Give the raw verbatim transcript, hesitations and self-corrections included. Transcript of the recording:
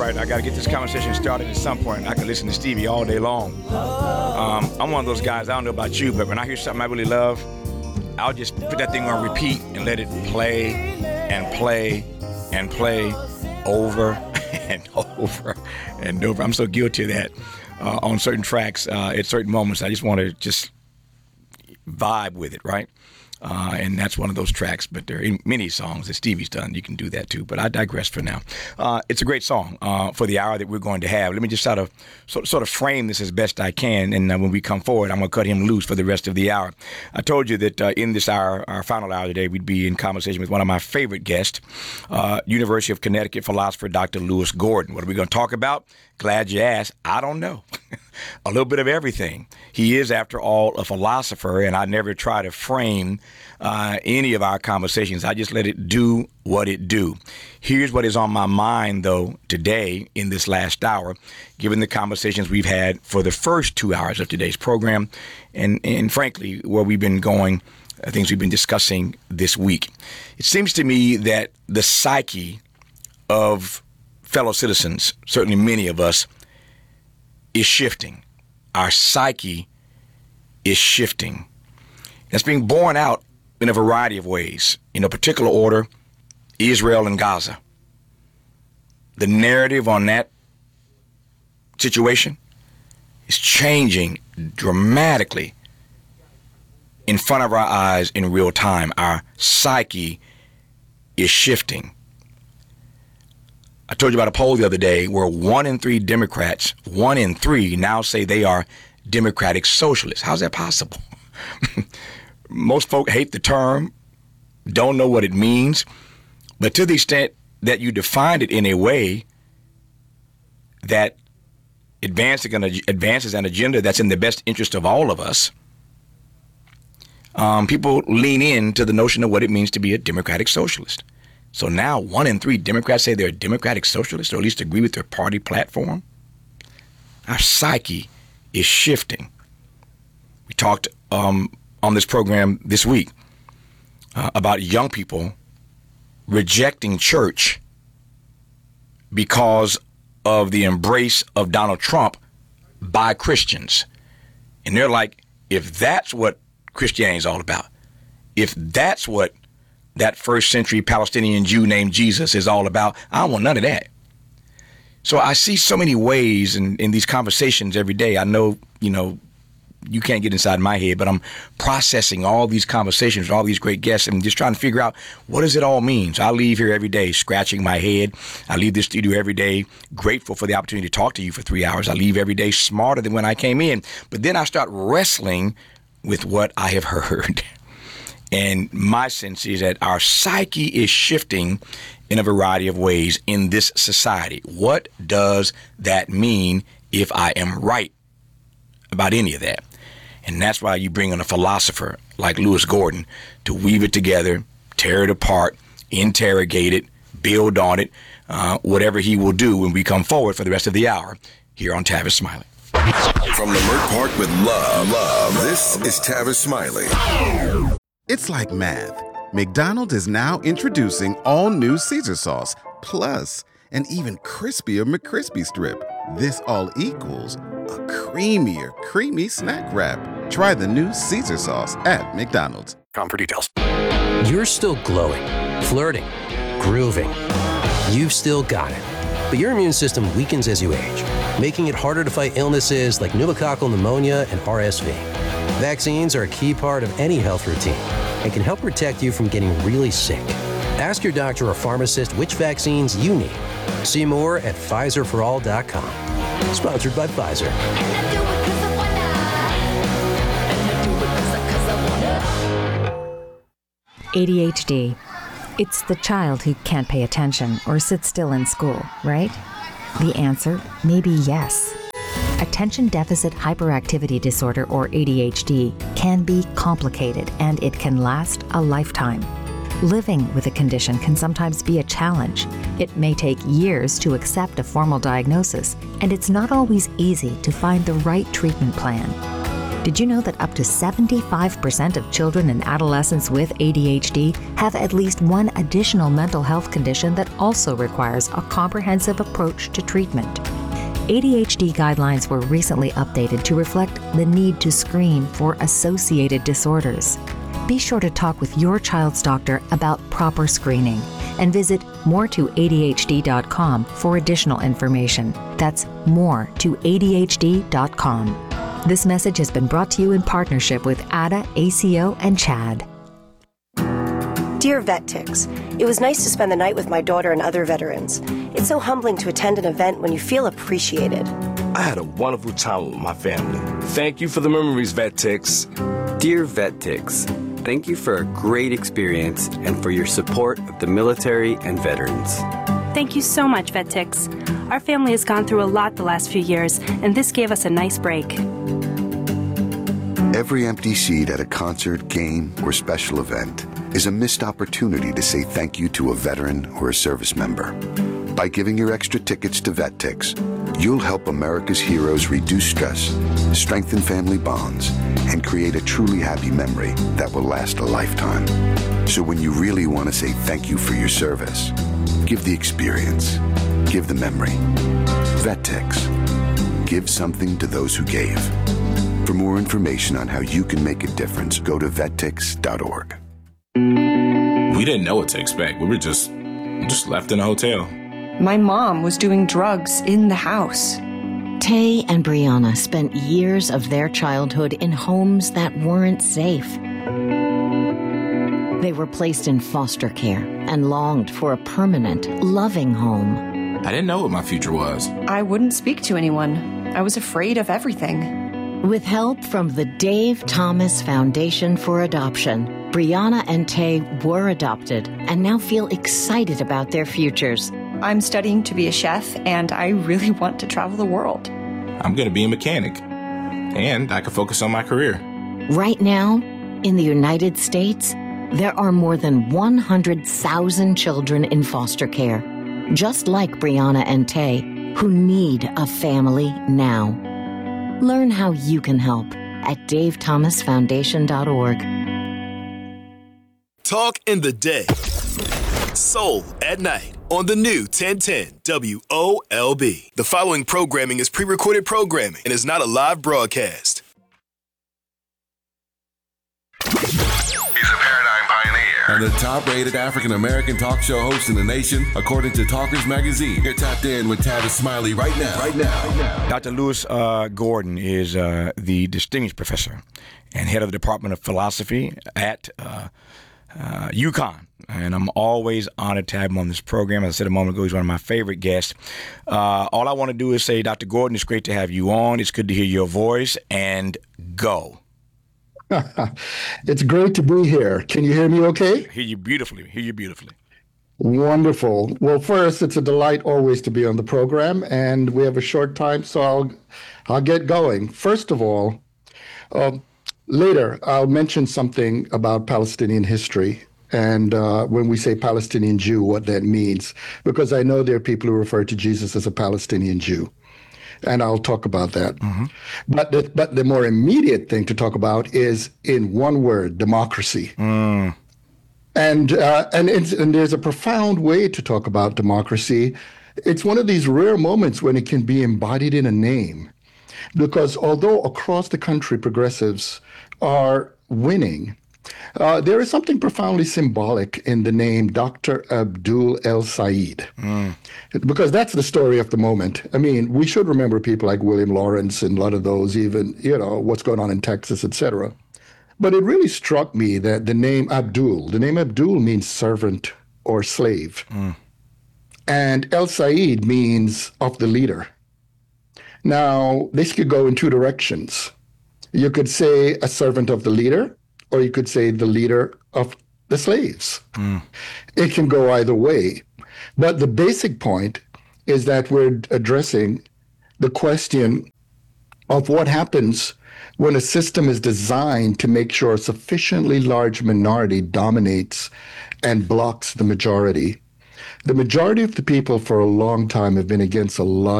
right, I got to get this conversation started at some point. I can listen to Stevie all day long. Um, I'm one of those guys, I don't know about you, but when I hear something I really love, I'll just put that thing on repeat and let it play and play and play over and over and over. I'm so guilty of that uh, on certain tracks uh, at certain moments. I just want to just vibe with it, right? Uh, and that's one of those tracks, but there are many songs that Stevie's done. You can do that too, but I digress for now. Uh, it's a great song uh, for the hour that we're going to have. Let me just sort of sort, sort of frame this as best I can, and uh, when we come forward, I'm going to cut him loose for the rest of the hour. I told you that uh, in this hour, our final hour today, we'd be in conversation with one of my favorite guests, uh, University of Connecticut philosopher Doctor Lewis Gordon. What are we going to talk about? Glad you asked. I don't know. A little bit of everything. He is, after all, a philosopher, and I never try to frame uh, any of our conversations. I just let it do what it do. Here's what is on my mind, though, today in this last hour, given the conversations we've had for the first two hours of today's program, and, and frankly, where we've been going, uh, things we've been discussing this week. It seems to me that the psyche of fellow citizens, certainly many of us, is shifting. Our psyche is shifting. That's being borne out in a variety of ways. In a particular order, Israel and Gaza. The narrative on that situation is changing dramatically in front of our eyes in real time. Our psyche is shifting. I told you about a poll the other day where one in three Democrats, one in three now say they are democratic socialists. How's that possible? Most folk hate the term, don't know what it means, but to the extent that you defined it in a way that advances an, advances an agenda that's in the best interest of all of us, um, people lean into the notion of what it means to be a democratic socialist. So now one in three Democrats say they're a democratic socialist, or at least agree with their party platform. Our psyche is shifting. We talked um, on this program this week uh, about young people rejecting church because of the embrace of Donald Trump by Christians. And they're like, if that's what Christianity is all about, if that's what that first century Palestinian Jew named Jesus is all about, I don't want none of that. So I see so many ways in, in these conversations every day. I know, you know, you can't get inside my head, but I'm processing all these conversations with all these great guests and just trying to figure out, what does it all mean? So I leave here every day scratching my head. I leave this studio every day grateful for the opportunity to talk to you for three hours. I leave every day smarter than when I came in. But then I start wrestling with what I have heard. And my sense is that our psyche is shifting in a variety of ways in this society. What does that mean if I am right about any of that? And that's why you bring in a philosopher like Lewis Gordon to weave it together, tear it apart, interrogate it, build on it, uh, whatever he will do when we come forward for the rest of the hour here on Tavis Smiley. From Leimert Park with love, love, this is Tavis Smiley. It's like math. McDonald's is now introducing all new Caesar sauce, plus an even crispier McCrispy strip. This all equals a creamier, creamy snack wrap. Try the new Caesar sauce at McDonald's. Come for details. You're still glowing, flirting, grooving. You've still got it. But your immune system weakens as you age, making it harder to fight illnesses like pneumococcal pneumonia and R S V. Vaccines are a key part of any health routine and can help protect you from getting really sick. Ask your doctor or pharmacist which vaccines you need. See more at Pfizer for all dot com. Sponsored by Pfizer. A D H D. It's the child who can't pay attention or sit still in school, right? The answer may be yes. Attention Deficit Hyperactivity Disorder, or A D H D, can be complicated and it can last a lifetime. Living with a condition can sometimes be a challenge. It may take years to accept a formal diagnosis, and it's not always easy to find the right treatment plan. Did you know that up to seventy-five percent of children and adolescents with A D H D have at least one additional mental health condition that also requires a comprehensive approach to treatment? A D H D guidelines were recently updated to reflect the need to screen for associated disorders. Be sure to talk with your child's doctor about proper screening and visit more to A D H D dot com for additional information. That's more to A D H D dot com. This message has been brought to you in partnership with A D A, A C O, and CHAD. Dear VetTix, it was nice to spend the night with my daughter and other veterans. It's so humbling to attend an event when you feel appreciated. I had a wonderful time with my family. Thank you for the memories, VetTix. Dear VetTix, thank you for a great experience and for your support of the military and veterans. Thank you so much, VetTix. Our family has gone through a lot the last few years, and this gave us a nice break. Every empty seat at a concert, game, or special event is a missed opportunity to say thank you to a veteran or a service member. By giving your extra tickets to VetTix, you'll help America's heroes reduce stress, strengthen family bonds, and create a truly happy memory that will last a lifetime. So when you really want to say thank you for your service, give the experience, give the memory. VetTix. Give something to those who gave. For more information on how you can make a difference, go to vet tix dot org. We didn't know what to expect. We were just, just left in a hotel. My mom was doing drugs in the house. Tay and Brianna spent years of their childhood in homes that weren't safe. They were placed in foster care and longed for a permanent, loving home. I didn't know what my future was. I wouldn't speak to anyone. I was afraid of everything. With help from the Dave Thomas Foundation for Adoption, Brianna and Tay were adopted and now feel excited about their futures. I'm studying to be a chef, and I really want to travel the world. I'm going to be a mechanic, and I can focus on my career. Right now, in the United States, there are more than one hundred thousand children in foster care, just like Brianna and Tay, who need a family now. Learn how you can help at dave thomas foundation dot org. Talk in the day. Soul at night on the new ten ten W O L B. The following programming is pre-recorded programming and is not a live broadcast. He's a paradigm pioneer and the top-rated African-American talk show host in the nation, according to Talkers Magazine. You're tapped in with Tavis Smiley right now. Right now. Right now. Doctor Lewis uh, Gordon is uh, the distinguished professor and head of the Department of Philosophy at uh, uh, UConn. And I'm always honored to have him on this program. As I said a moment ago, he's one of my favorite guests. Uh, all I want to do is say, Doctor Gordon, it's great to have you on. It's good to hear your voice. And go. It's great to be here. Can you hear me okay? Hear you beautifully. Hear you beautifully. Wonderful. Well, first, it's a delight always to be on the program, and we have a short time, so I'll I'll get going. First of all, uh, later I'll mention something about Palestinian history, and uh, when we say Palestinian Jew, what that means, because I know there are people who refer to Jesus as a Palestinian Jew. And I'll talk about that. Mm-hmm. But the, but the more immediate thing to talk about is, in one word, democracy. Mm. And uh, and, it's, and there's a profound way to talk about democracy. It's one of these rare moments when it can be embodied in a name. Because although across the country progressives are winning, Uh, there is something profoundly symbolic in the name Doctor Abdul El-Sayed, mm. because that's the story of the moment. I mean, we should remember people like William Lawrence and a lot of those, even, you know, what's going on in Texas, et cetera. But it really struck me that the name Abdul, the name Abdul means servant or slave. Mm. And El-Sayed means of the leader. Now, this could go in two directions. You could say a servant of the leader, or you could say the leader of the slaves. Mm. It can go either way. But the basic point is that we're addressing the question of what happens when a system is designed to make sure a sufficiently large minority dominates and blocks the majority. The majority of the people for a long time have been against a lot